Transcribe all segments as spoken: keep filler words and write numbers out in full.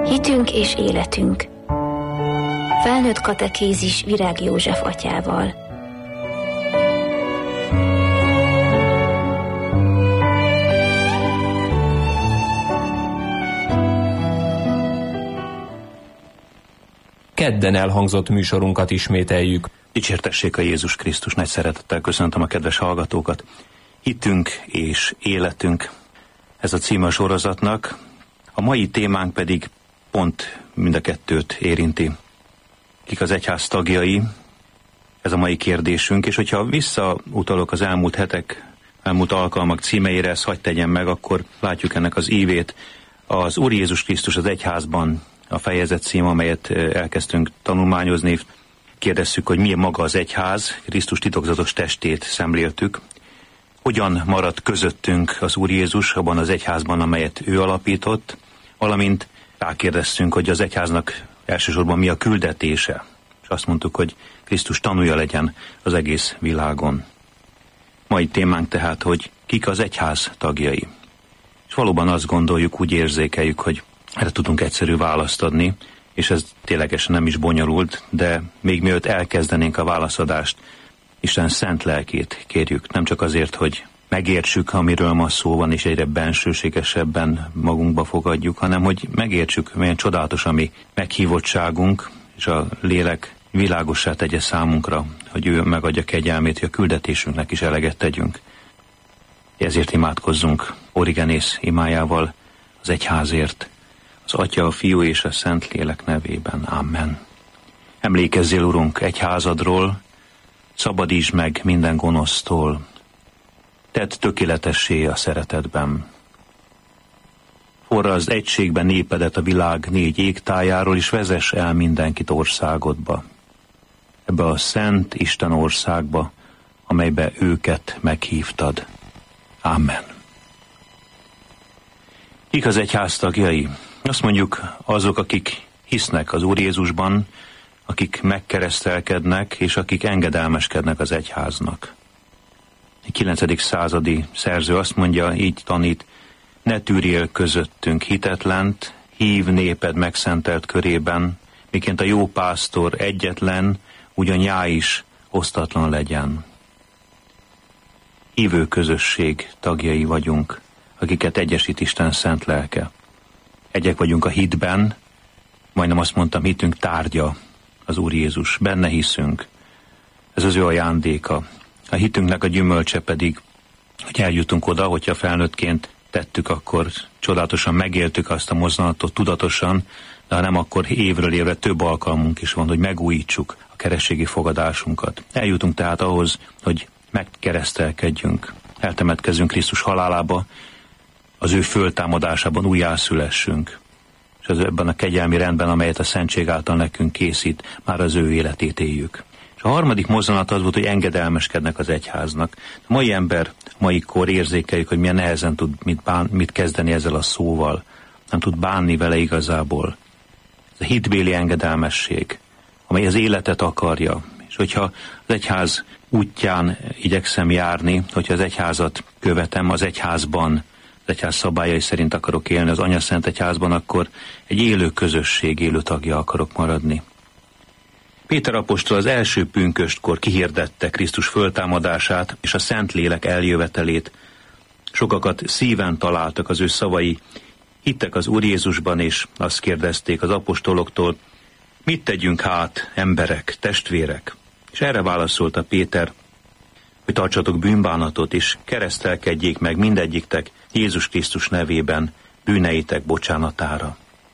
Hitünk és életünk. Felnőtt katekézis Virág József atyával. Kedden elhangzott műsorunkat ismételjük. Dicsértessék a Jézus Krisztus, nagy szeretettel köszöntöm a kedves hallgatókat. Hitünk és életünk, ez a címe a sorozatnak. A mai témánk pedig pont mind a kettőt érinti. Kik az egyház tagjai? Ez a mai kérdésünk, és hogyha visszautalok az elmúlt hetek, elmúlt alkalmak címeire, ezt hadd tegyem meg, akkor látjuk ennek az ívét. Az Úr Jézus Krisztus az egyházban, a fejezet cím, amelyet elkezdtünk tanulmányozni. Kérdezzük, hogy milyen maga az egyház, Krisztus titokzatos testét szemléltük. Hogyan maradt közöttünk az Úr Jézus abban az egyházban, amelyet ő alapított, valamint rákérdeztünk, hogy az egyháznak elsősorban mi a küldetése. És azt mondtuk, hogy Krisztus tanúja legyen az egész világon. Mai témánk tehát, hogy kik az egyház tagjai. És valóban azt gondoljuk, úgy érzékeljük, hogy erre tudunk egyszerű választ adni, és ez ténylegesen nem is bonyolult, de még mielőtt elkezdenénk a válaszadást, Isten szent lelkét kérjük, nem csak azért, hogy megértsük, amiről ma szó van, és egyre bensőségesebben magunkba fogadjuk, hanem hogy megértsük, milyen csodálatos a mi meghívottságunk, és a lélek világossá tegye számunkra, hogy ő megadja kegyelmét, hogy a küldetésünknek is eleget tegyünk. Ezért imádkozzunk Origenész imájával az egyházért, az Atya, a Fiú és a Szent Lélek nevében. Amen. Emlékezzél, Urunk, egyházadról, szabadítsd meg minden gonosztól, tedd tökéletessé a szeretetben. Forrasd egységben népedet a világ négy égtájáról, és vezess el mindenkit országodba, ebbe a szent Isten országba, amelybe őket meghívtad. Amen. Kik az egyház tagjai? Azt mondjuk azok, akik hisznek az Úr Jézusban, akik megkeresztelkednek, és akik engedelmeskednek az egyháznak. A kilencedik századi szerző azt mondja, így tanít, ne tűrjél közöttünk hitetlent, hív néped megszentelt körében, miként a jó pásztor egyetlen, ugyan já is osztatlan legyen. Hívő közösség tagjai vagyunk, akiket egyesít Isten szent lelke. Egyek vagyunk a hitben, majdnem azt mondtam, hitünk tárgya az Úr Jézus, benne hiszünk. Ez az ő ajándéka. A hitünknek a gyümölcse pedig, hogy eljutunk oda, hogyha felnőttként tettük, akkor csodálatosan megéltük azt a mozdulatot tudatosan, de ha nem, akkor évről évre több alkalmunk is van, hogy megújítsuk a kerességi fogadásunkat. Eljutunk tehát ahhoz, hogy megkeresztelkedjünk, eltemetkezzünk Krisztus halálába, az ő föltámadásában újjászülessünk, és az ebben a kegyelmi rendben, amelyet a szentség által nekünk készít, már az ő életét éljük. És a harmadik mozzanat az volt, hogy engedelmeskednek az egyháznak. A mai ember, mai kor érzékeljük, hogy milyen nehezen tud mit, bán, mit kezdeni ezzel a szóval. Nem tud bánni vele igazából. Ez a hitbéli engedelmesség, amely az életet akarja. És hogyha az egyház útján igyekszem járni, hogyha az egyházat követem, az egyházban, az egyház szabályai szerint akarok élni, az Anyaszent Egyházban, akkor egy élő közösség, élő tagja akarok maradni. Péter apostol az első pünköstkor kihirdette Krisztus föltámadását és a Szentlélek eljövetelét. Sokakat szíven találtak az ő szavai, hittek az Úr Jézusban, és azt kérdezték az apostoloktól, mit tegyünk hát, emberek, testvérek? És erre válaszolta Péter, hogy tartsatok bűnbánatot, és keresztelkedjék meg mindegyiktek Jézus Krisztus nevében bűneitek bocsánatára.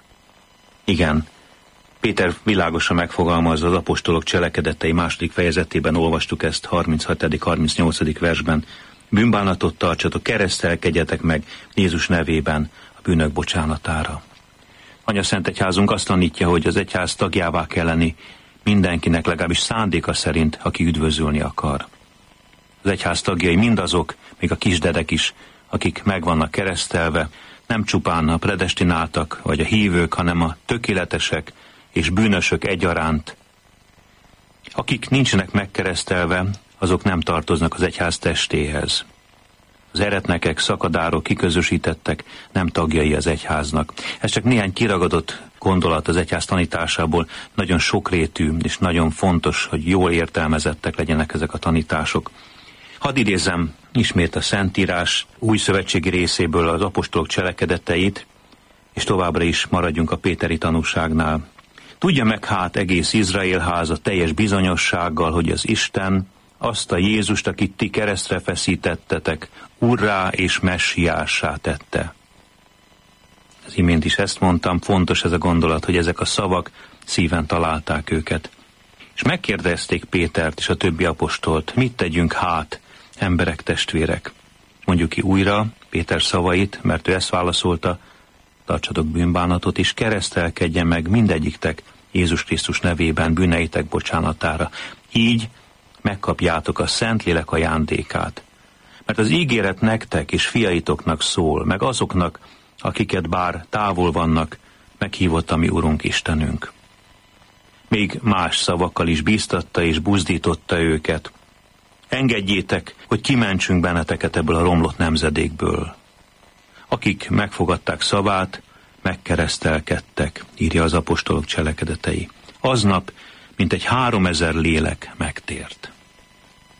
Igen, Péter világosan megfogalmazza az apostolok cselekedetei második fejezetében, olvastuk ezt harminchatodik harmincnyolcadik versben. Bűnbánatot tartsatok, keresztelkedjetek meg Jézus nevében a bűnök bocsánatára. Anyaszent Egyházunk azt tanítja, hogy az egyház tagjává kell lenni mindenkinek, legalábbis szándéka szerint, aki üdvözülni akar. Az egyház tagjai mindazok, még a kisdedek is, akik meg vannak keresztelve, nem csupán a predestináltak vagy a hívők, hanem a tökéletesek és bűnösök egyaránt. Akik nincsenek megkeresztelve, azok nem tartoznak az egyház testéhez. Az eretnekek, szakadárok, kiközösítettek, nem tagjai az egyháznak. Ez csak néhány kiragadott gondolat az egyház tanításából, nagyon sokrétű és nagyon fontos, hogy jól értelmezettek legyenek ezek a tanítások. Hadd idézzem ismét a Szentírás új szövetségi részéből az apostolok cselekedeteit, és továbbra is maradjunk a péteri tanúságnál. Tudja meg hát egész Izrael háza teljes bizonyossággal, hogy az Isten azt a Jézust, akit ti keresztre feszítettetek, Urrá és Messiássá tette. Az imént is ezt mondtam, fontos ez a gondolat, hogy ezek a szavak szíven találták őket. És megkérdezték Pétert és a többi apostolt, mit tegyünk hát, emberek, testvérek? Mondjuk ki újra Péter szavait, mert ő ezt válaszolta, tartsatok bűnbánatot, és keresztelkedjen meg mindegyiktek Jézus Krisztus nevében bűneitek bocsánatára. Így megkapjátok a Szentlélek ajándékát. Mert az ígéret nektek és fiaitoknak szól, meg azoknak, akiket bár távol vannak, meghívott a mi Urunk Istenünk. Még más szavakkal is bíztatta és buzdította őket. Engedjétek, hogy kimentsünk benneteket ebből a romlott nemzedékből. Akik megfogadták szavát, megkeresztelkedtek, írja az apostolok cselekedetei. Aznap mintegy háromezer lélek megtért.